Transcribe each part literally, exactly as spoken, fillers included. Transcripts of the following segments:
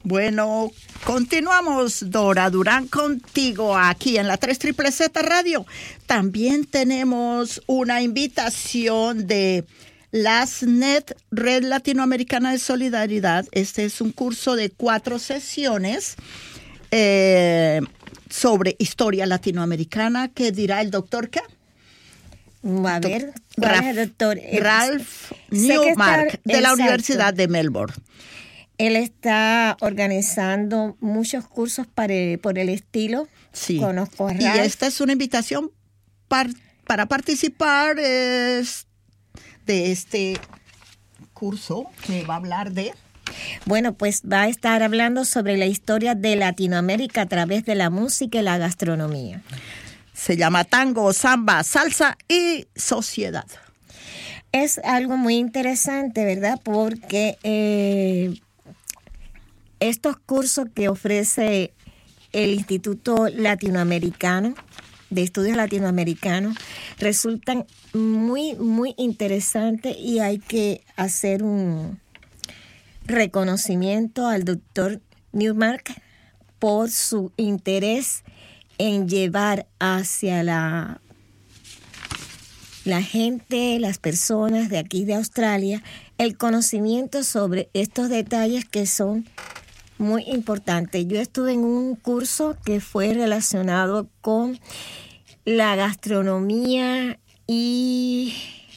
Bueno, continuamos, Dora Durán, contigo aquí en la tres Z Z Radio. También tenemos una invitación de LASNet, Red Latinoamericana de Solidaridad. Este es un curso de cuatro sesiones eh, sobre historia latinoamericana que dirá el doctor ¿qué? A ver, Ralph, es el doctor? Ralph Newmark, está, de la exacto. Universidad de Melbourne. Él está organizando muchos cursos para, por el estilo. Sí. Conozco a Ralph. Y esta es una invitación par, para participar es, de este curso que va a hablar de... Bueno, pues va a estar hablando sobre la historia de Latinoamérica a través de la música y la gastronomía. Se llama Tango, Samba, Salsa y Sociedad. Es algo muy interesante, ¿verdad? Porque eh, estos cursos que ofrece el Instituto Latinoamericano de Estudios Latinoamericanos resultan muy, muy interesantes y hay que hacer un reconocimiento al doctor Newmark por su interés en llevar hacia la, la gente, las personas de aquí de Australia, el conocimiento sobre estos detalles que son muy importantes. Yo estuve en un curso que fue relacionado con la gastronomía y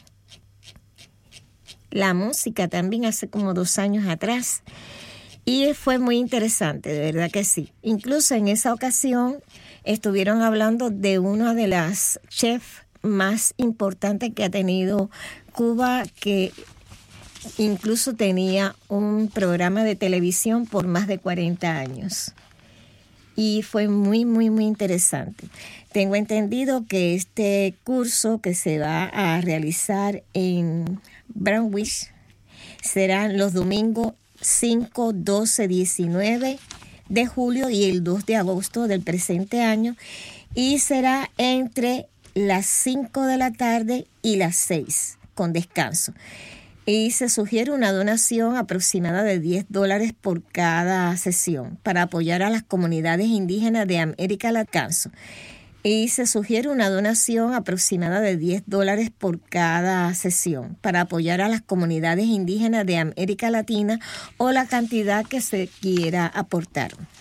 la música también hace como dos años atrás. Y fue muy interesante, de verdad que sí. Incluso en esa ocasión estuvieron hablando de una de las chefs más importantes que ha tenido Cuba, que incluso tenía un programa de televisión por más de cuarenta años. Y fue muy, muy, muy interesante. Tengo entendido que este curso que se va a realizar en Bromwich serán los domingos cinco, doce, diecinueve de julio y el dos de agosto del presente año, y será entre las cinco de la tarde y las seis, con descanso. Y se sugiere una donación aproximada de diez dólares por cada sesión para apoyar a las comunidades indígenas de América Latina. Y se sugiere una donación aproximada de diez dólares por cada sesión para apoyar a las comunidades indígenas de América Latina o la cantidad que se quiera aportar.